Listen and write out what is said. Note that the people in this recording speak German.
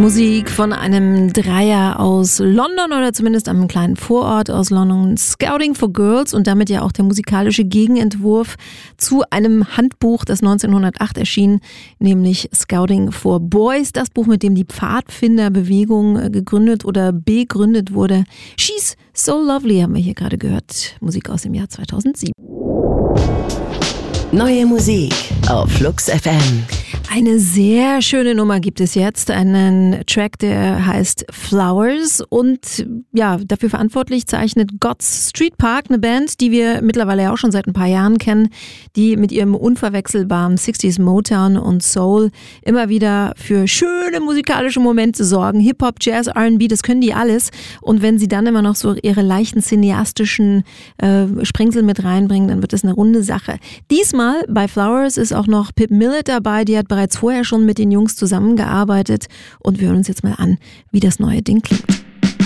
Musik von einem Dreier aus London oder zumindest einem kleinen Vorort aus London, Scouting for Girls, und damit ja auch der musikalische Gegenentwurf zu einem Handbuch, das 1908 erschien, nämlich Scouting for Boys, das Buch, mit dem die Pfadfinderbewegung gegründet oder begründet wurde. She's So Lovely haben wir hier gerade gehört, Musik aus dem Jahr 2007. Neue Musik auf Flux FM. Eine sehr schöne Nummer gibt es jetzt, einen Track, der heißt Flowers, und ja, dafür verantwortlich zeichnet God's Street Park, eine Band, die wir mittlerweile ja auch schon seit ein paar Jahren kennen, die mit ihrem unverwechselbaren 60s Motown und Soul immer wieder für schöne musikalische Momente sorgen. Hip-Hop, Jazz, R&B, das können die alles, und wenn sie dann immer noch so ihre leichten cineastischen Sprengsel mit reinbringen, dann wird das eine runde Sache. Diesmal bei Flowers ist auch noch Pip Millett dabei, die hat bereits vorher schon mit den Jungs zusammengearbeitet, und wir hören uns jetzt mal an, wie das neue Ding klingt.